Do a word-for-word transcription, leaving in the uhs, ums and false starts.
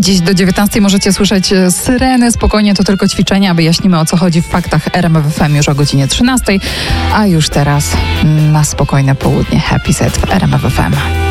Dziś do dziewiętnastej możecie słyszeć syreny. Spokojnie, to tylko ćwiczenia. Wyjaśnimy, o co chodzi w faktach R M F F M już o godzinie trzynastej. A już teraz na spokojne południe Happy Set w R M F F M.